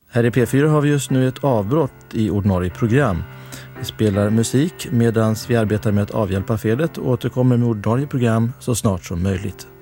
Här i P4 har vi just nu ett avbrott i ordinarie program. Vi spelar musik medan vi arbetar med att avhjälpa felet och återkommer med ordinarie program så snart som möjligt.